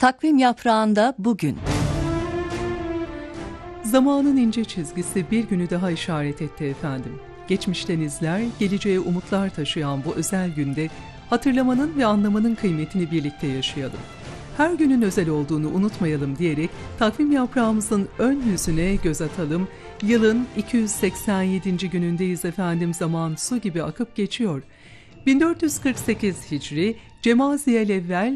Takvim yaprağında bugün. Zamanın ince çizgisi bir günü daha işaret etti efendim. Geçmişten izler, geleceğe umutlar taşıyan bu özel günde hatırlamanın ve anlamanın kıymetini birlikte yaşayalım. Her günün özel olduğunu unutmayalım diyerek takvim yaprağımızın ön yüzüne göz atalım. Yılın 287. günündeyiz efendim, zaman su gibi akıp geçiyor. 1448 Hicri, Cemaziyel Evvel